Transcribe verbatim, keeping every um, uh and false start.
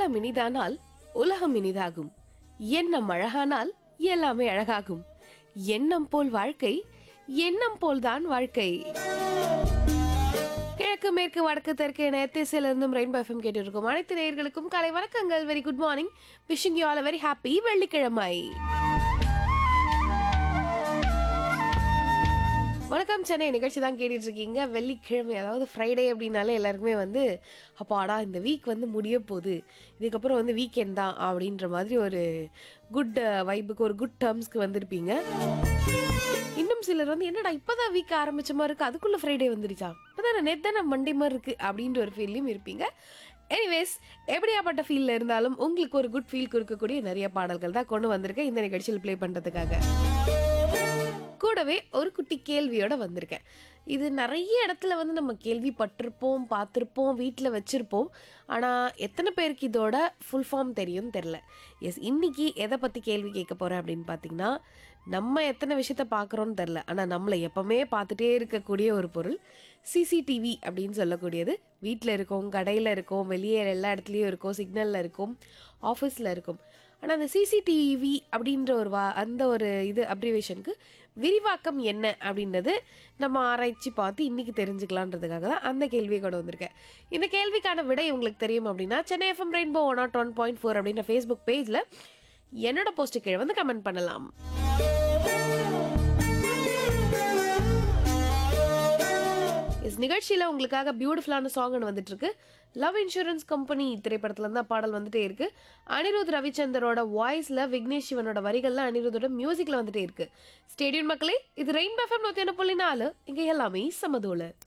உள்ளம் இனிதானால் உலகம் இனிதாகும். எண்ணம் அழகானால் எல்லாமே அழகாகும். எண்ணம் போல் வாழ்க்கை, எண்ணம் போல்தான் வாழ்க்கை. கிழக்கு மேற்கு வடக்கு தெற்கு என திசையிலிருந்தும் ரெயின்போ எஃப்எம் கேட்டு இருக்கும் அனைத்து நேயர்களுக்கும் காலை வணக்கங்கள். Very good morning. Wishing you all a very happy வெள்ளிக்கிழமை. வணக்கம் சென்னை நிகழ்ச்சி தான் கேட்டுட்டு இருக்கீங்க. வெள்ளிக்கிழமை அதாவது ஃப்ரைடே அப்படின்னாலே எல்லாருக்குமே வந்து அப்பாடா இந்த வீக் வந்து முடிய போகுது, இதுக்கப்புறம் வந்து வீக்கெண்ட் தான் அப்படின்ற மாதிரி ஒரு குட் வைப்புக்கு ஒரு குட் டேர்ம்ஸ்க்கு வந்திருப்பீங்க. இன்னும் சிலர் வந்து என்னடா இப்போதான் வீக் ஆரம்பிச்ச மாதிரி இருக்கு, அதுக்குள்ள ஃப்ரைடே வந்துருச்சா, இப்போதான் நேற்று தான் மண்டே மாதிரி இருக்கு அப்படின்ற ஒரு ஃபீல்லையும் இருப்பீங்க. எனிவேஸ், எப்படியாப்பட்ட ஃபீல்ல இருந்தாலும் உங்களுக்கு ஒரு குட் ஃபீல் கொடுக்கக்கூடிய நிறைய பாடல்கள் தான் கொண்டு வந்திருக்கேன் இந்த நிகழ்ச்சியில் ப்ளே பண்ணுறதுக்காக. கூடவே ஒரு குட்டி கேள்வியோட வந்திருக்கேன். இது நிறைய இடத்துல வந்து நம்ம கேள்விப்பட்டிருப்போம், பார்த்துருப்போம், வீட்டில் வச்சுருப்போம். ஆனால் எத்தனை பேருக்கு இதோட ஃபுல் ஃபார்ம் தெரியும்னு தெரில. எஸ், இன்னைக்கு எதை பற்றி கேள்வி கேட்க போகிறேன் அப்படின்னு பார்த்தீங்கன்னா, நம்ம எத்தனை விஷயத்த பார்க்குறோன்னு தெரில, ஆனால் நம்மளை எப்போவுமே பார்த்துட்டே இருக்கக்கூடிய ஒரு பொருள் சிசிடிவி அப்படின்னு சொல்லக்கூடியது. வீட்டில் இருக்கும், கடையில் இருக்கும், வெளியே எல்லா இடத்துலையும் இருக்கும், சிக்னலில் இருக்கும், ஆஃபீஸில் இருக்கும். ஆனால் அந்த சிசிடிவி அப்படின்ற ஒரு வா அந்த ஒரு இது அப்ரிவேஷனுக்கு விரிவாக்கம் என்ன அப்படின்றது நம்ம ஆராய்ச்சி பார்த்து இன்றைக்கி தெரிஞ்சுக்கலான்றதுக்காக தான் அந்த கேள்வியை கொண்டு வந்திருக்கேன். இந்த கேள்விக்கான விடை உங்களுக்கு தெரியும் அப்படின்னா Chennai FM rainbow one not one point four அப்படின்ற ஃபேஸ்புக் பேஜில் என்னோட போஸ்ட்டு கீழே வந்து கமெண்ட் பண்ணலாம். இஸ் நிகழ்ச்சியில் உங்களுக்காக பியூட்டிஃபுல்லான சாங் ஒன்று வந்துட்டு இருக்கு. லவ் இன்சூரன்ஸ் கம்பெனி திரைப்படத்துல தான் பாடல் வந்துட்டே இருக்கு. அனிருத் ரவிச்சந்தரோட வாய்ஸ்ல, விக்னேஷ் சிவனோட வரிகள்ல, அனிருத்தோட மியூசிக்ல வந்துட்டே இருக்கு. ஸ்டேடியம் மக்களே, இது ரெயின்போ எஃப்எம் நூத்தி ஒன்று புள்ளி நாலு. இங்க எல்லாமே சமதோல.